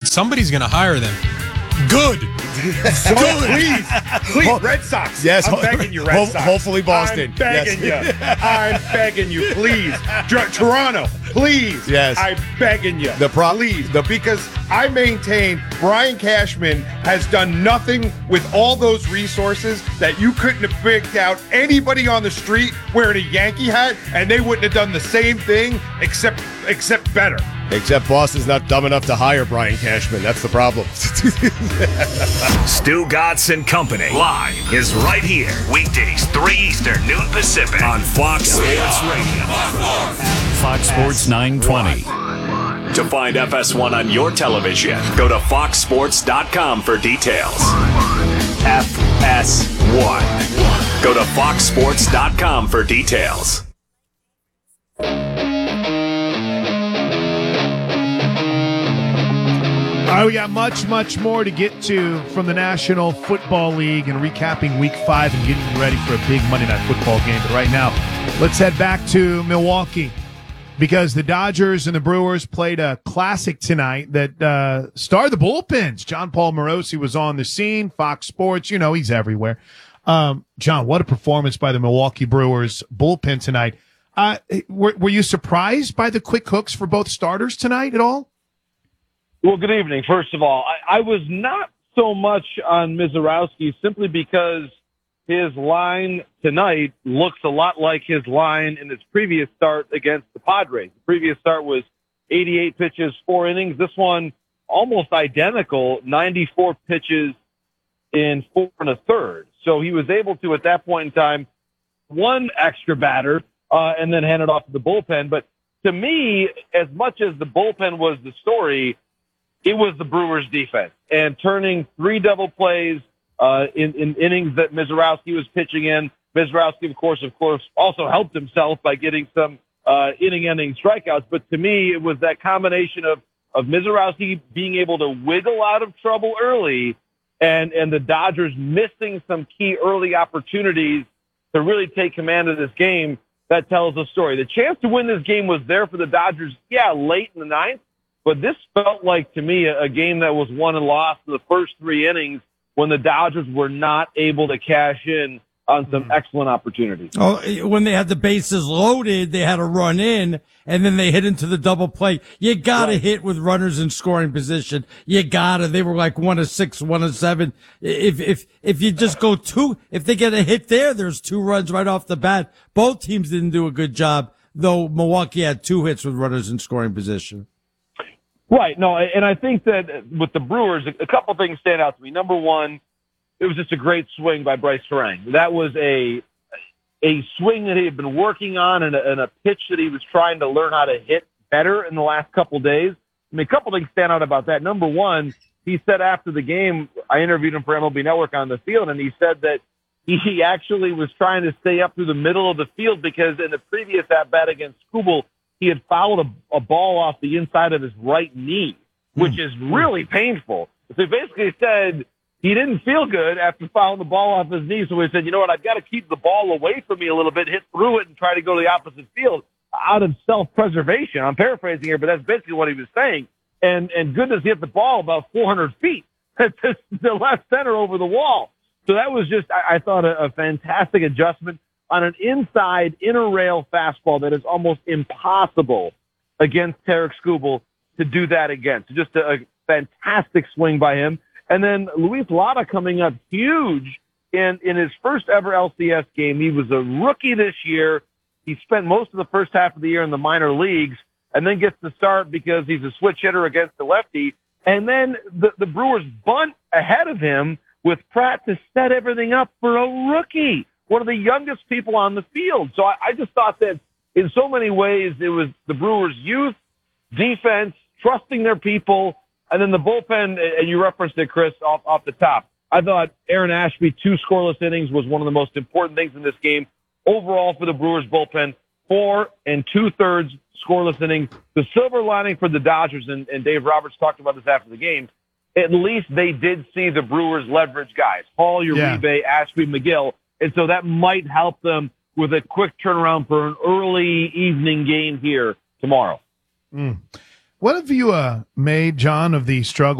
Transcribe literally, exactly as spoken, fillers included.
somebody's going to hire them. Good. So please, please, Red Sox. Yes, I'm begging you, Red ho- Sox. Hopefully Boston. I'm begging yes. you. I'm begging you, please. Dr- Toronto, please. Yes. I'm begging you. The pro- please. the- because I maintain Brian Cashman has done nothing with all those resources that you couldn't have picked out anybody on the street wearing a Yankee hat, and they wouldn't have done the same thing except except better. Except Boston's not dumb enough to hire Brian Cashman. That's the problem. Stu Gatz and Company live is right here. Weekdays, three Eastern, noon Pacific on Fox Sports Radio. Fox Sports nine twenty. To find F S one on your television, go to fox sports dot com for details. F S one. Go to fox sports dot com for details. All right, we got much, much more to get to from the National Football League and recapping week five and getting ready for a big Monday Night Football game. But right now, let's head back to Milwaukee because the Dodgers and the Brewers played a classic tonight that uh, starred the bullpens. John Paul Morosi was on the scene, Fox Sports. You know, he's everywhere. Um, John, what a performance by the Milwaukee Brewers bullpen tonight. Uh, were, were you surprised by the quick hooks for both starters tonight at all? Well, good evening. First of all, I, I was not so much on Mizorowski simply because his line tonight looks a lot like his line in his previous start against the Padres. The previous start was eighty-eight pitches, four innings. This one almost identical, ninety-four pitches in four and a third. So he was able to, at that point in time, one extra batter uh, and then hand it off to the bullpen. But to me, as much as the bullpen was the story, it was the Brewers' defense and turning three double plays uh, in, in innings that Mizorowski was pitching in. Mizorowski, of course, of course, also helped himself by getting some uh, inning-ending strikeouts. But to me, it was that combination of of Mizorowski being able to wiggle out of trouble early, and and the Dodgers missing some key early opportunities to really take command of this game. That tells the story. The chance to win this game was there for the Dodgers, yeah, late in the ninth. But this felt like, to me, a, a game that was won and lost in the first three innings when the Dodgers were not able to cash in on some mm. excellent opportunities. Oh, when they had the bases loaded, they had to run in, and then they hit into the double play. You got to right. hit with runners in scoring position. You got to. They were like one of six, one of seven. If if if you just go two, if they get a hit there, there's two runs right off the bat. Both teams didn't do a good job, though Milwaukee had two hits with runners in scoring position. Right. No, and I think that with the Brewers, a couple things stand out to me. Number one, it was just a great swing by Bryce Terang. That was a a swing that he had been working on and a, and a pitch that he was trying to learn how to hit better in the last couple days. I mean, a couple things stand out about that. Number one, he said after the game, I interviewed him for M L B Network on the field, and he said that he actually was trying to stay up through the middle of the field because in the previous at-bat against Skubal, he had fouled a, a ball off the inside of his right knee, which is really painful. So he basically said he didn't feel good after fouling the ball off his knee. So he said, you know what, I've got to keep the ball away from me a little bit, hit through it, and try to go to the opposite field out of self-preservation. I'm paraphrasing here, but that's basically what he was saying. And and goodness, he hit the ball about four hundred feet to left center over the wall. So that was just, I, I thought, a, a fantastic adjustment on an inside inner rail fastball that is almost impossible against Tarik Skubal to do that again. So just a, a fantastic swing by him. And then Luis Lara coming up huge in, in his first ever L C S game. He was a rookie this year. He spent most of the first half of the year in the minor leagues and then gets the start because he's a switch hitter against the lefty. And then the, the Brewers bunt ahead of him with Pratt to set everything up for a rookie, one of the youngest people on the field. So I, I just thought that in so many ways it was the Brewers' youth, defense, trusting their people, and then the bullpen, and you referenced it, Chris, off, off the top. I thought Aaron Ashby, two scoreless innings, was one of the most important things in this game. Overall for the Brewers bullpen, four and two-thirds scoreless innings. The silver lining for the Dodgers, and, and Dave Roberts talked about this after the game, at least they did see the Brewers leverage guys, Hall, Uribe, yeah. Ashby, McGill. And so that might help them with a quick turnaround for an early evening game here tomorrow. Mm. What have you uh, made, John, of the struggle